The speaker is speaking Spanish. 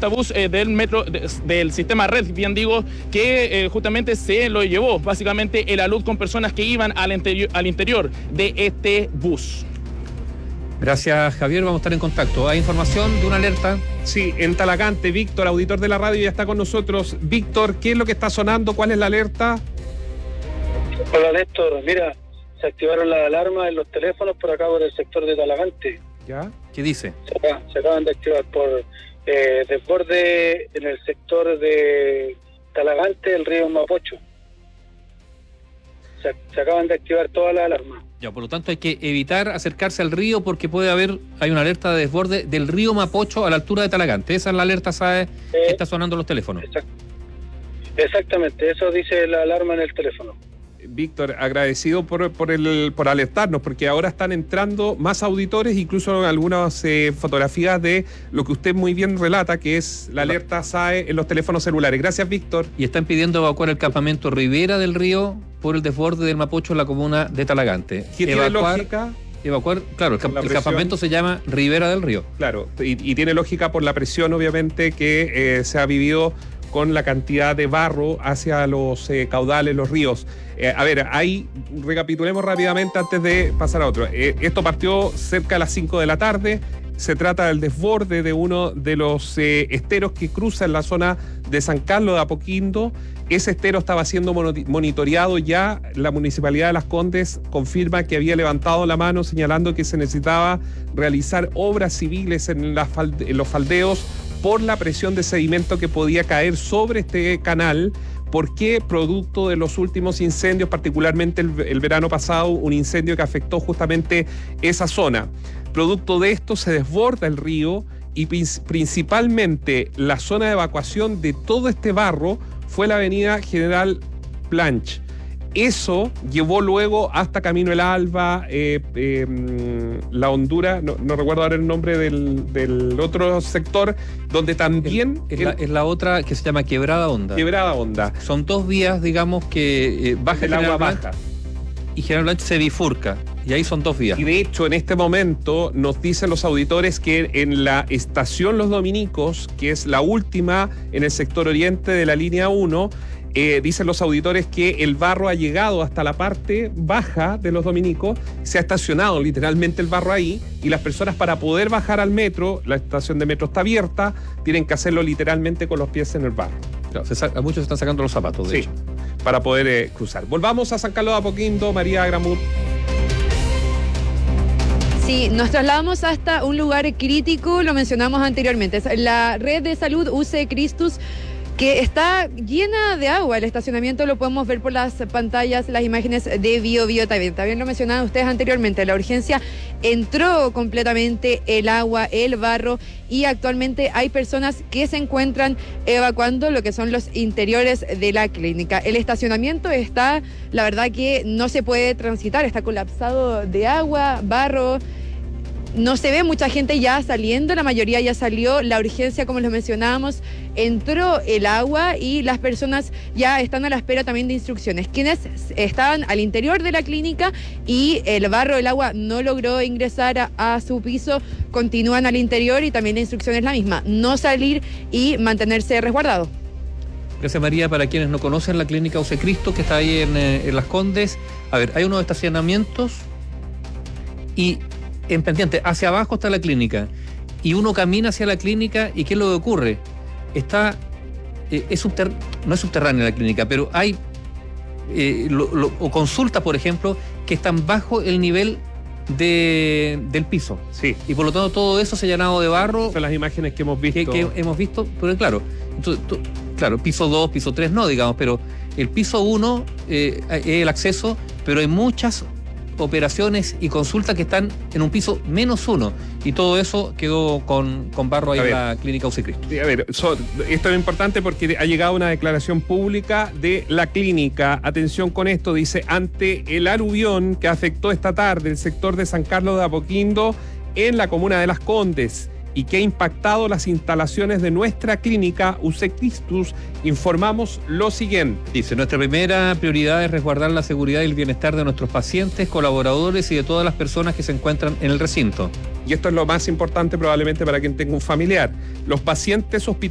bus del metro, del sistema Red, bien digo, que justamente se lo llevó básicamente el alud con personas que iban al interior de este bus. Gracias, Javier. Vamos a estar en contacto. ¿Hay información de una alerta? Sí, en Talagante. Víctor, auditor de la radio, ya está con nosotros. Víctor, ¿qué es lo que está sonando? ¿Cuál es la alerta? Hola, Néstor. Mira, se activaron las alarmas en los teléfonos por acá por el sector de Talagante. ¿Ya? ¿Qué dice? Se acaban de activar por desborde en el sector de Talagante del río Mapocho. Se acaban de activar todas las alarmas. Ya, por lo tanto hay que evitar acercarse al río porque hay una alerta de desborde del río Mapocho a la altura de Talagante. Esa es la alerta, ¿sabe? Que está sonando los teléfonos. Exactamente, eso dice la alarma en el teléfono. Víctor, agradecido por alertarnos, porque ahora están entrando más auditores, incluso algunas fotografías de lo que usted muy bien relata, que es la alerta SAE en los teléfonos celulares. Gracias, Víctor. Y están pidiendo evacuar el campamento Ribera del Río por el desborde del Mapocho en la comuna de Talagante. ¿Qué tiene lógica? Evacuar, claro, el campamento se llama Ribera del Río. Claro, y tiene lógica por la presión, obviamente, que se ha vivido con la cantidad de barro hacia los caudales, los ríos. A ver, ahí recapitulemos rápidamente antes de pasar a otro. Esto partió cerca de las 5 de la tarde. Se trata del desborde de uno de los esteros que cruzan la zona de San Carlos de Apoquindo. Ese estero estaba siendo monitoreado ya. La Municipalidad de Las Condes confirma que había levantado la mano señalando que se necesitaba realizar obras civiles en los faldeos por la presión de sedimento que podía caer sobre este canal, porque producto de los últimos incendios, particularmente el verano pasado, un incendio que afectó justamente esa zona. Producto de esto se desborda el río y principalmente la zona de evacuación de todo este barro fue la avenida General Planch. Eso llevó luego hasta Camino El Alba, La Honduras, no recuerdo ahora el nombre del otro sector, donde también... Es la otra que se llama Quebrada Honda. Quebrada Honda. Son dos vías, digamos, que baja el agua baja. Y General Blanche se bifurca, y ahí son dos vías. Y de hecho, en este momento nos dicen los auditores que en la estación Los Dominicos, que es la última en el sector oriente de la línea 1, dicen los auditores que el barro ha llegado hasta la parte baja de Los Dominicos, se ha estacionado literalmente el barro ahí, y las personas, para poder bajar al metro, la estación de metro está abierta, tienen que hacerlo literalmente con los pies en el barro. Claro, a muchos se están sacando los zapatos, de hecho, para poder cruzar. Volvamos a San Carlos de Apoquindo, María Agramut. Sí, nos trasladamos hasta un lugar crítico, lo mencionamos anteriormente, es la red de salud UC Christus, que está llena de agua. El estacionamiento lo podemos ver por las pantallas, las imágenes de Bio también lo mencionaban ustedes anteriormente. La urgencia entró completamente el agua, el barro, y actualmente hay personas que se encuentran evacuando lo que son los interiores de la clínica. El estacionamiento está, la verdad que no se puede transitar, está colapsado de agua, barro. No se ve mucha gente ya saliendo, la mayoría ya salió. La urgencia, como les mencionábamos, entró el agua y las personas ya están a la espera también de instrucciones. Quienes estaban al interior de la clínica y el barro, el agua no logró ingresar a su piso, continúan al interior, y también la instrucción es la misma: no salir y mantenerse resguardado. Gracias, María. Para quienes no conocen la clínica UC Cristo, que está ahí en Las Condes, a ver, hay unos estacionamientos y en pendiente, hacia abajo está la clínica, y uno camina hacia la clínica, y ¿qué es lo que ocurre? No es subterránea la clínica, pero hay consultas, por ejemplo, que están bajo el nivel del piso. Sí. Y por lo tanto todo eso se ha llenado de barro. Son las imágenes que hemos visto. Que hemos visto, pero claro, entonces, claro, piso 2, piso 3 no, digamos, pero el piso 1 es el acceso, pero hay muchas operaciones y consultas que están en un piso -1, y todo eso quedó con barro ahí en la clínica UC Cristo. A ver, esto es importante porque ha llegado una declaración pública de la clínica. Atención con esto, dice: ante el aluvión que afectó esta tarde el sector de San Carlos de Apoquindo en la comuna de Las Condes y que ha impactado las instalaciones de nuestra clínica UC Christus, informamos lo siguiente. Dice: nuestra primera prioridad es resguardar la seguridad y el bienestar de nuestros pacientes, colaboradores y de todas las personas que se encuentran en el recinto. Y esto es lo más importante probablemente para quien tenga un familiar. Los pacientes hospitalizados